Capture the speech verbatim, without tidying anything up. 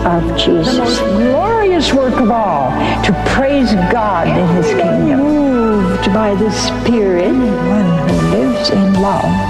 of Jesus. The most glorious work of all, to praise God in His kingdom. Moved by the Spirit, One who lives in love